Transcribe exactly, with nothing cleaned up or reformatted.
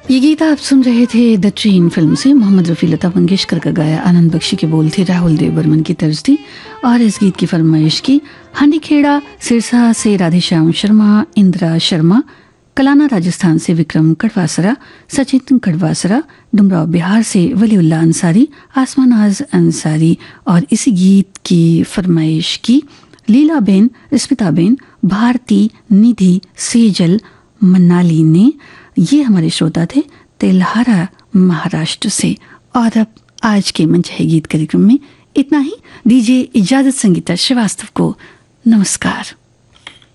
ये गीत आप सुन रहे थे द ट्रेन फिल्म से। मोहम्मद रफ़ी लता मंगेशकर का गाया, आनंद बख्शी के बोल थे, राहुल देव बर्मन की तर्ज थी और इस गीत की फरमाइश की हंडीखेड़ा सिरसा से राधेश्याम शर्मा, इंदिरा शर्मा, कलाना राजस्थान से विक्रम कड़वासरा, सचिन कड़वासरा, डुमराव बिहार से वलीउल्लाह अंसारी, आसमानाज अंसारी और इसी गीत की फरमाइश की लीला बेन, स्मिता बेन, भारती, निधि, सेजल, मनाली ने। ये हमारे श्रोता थे तेल्हारा महाराष्ट्र से। और अब आज के मनचाहे गीत कार्यक्रम में इतना ही। दीजिए इजाजत संगीता श्रीवास्तव को। नमस्कार।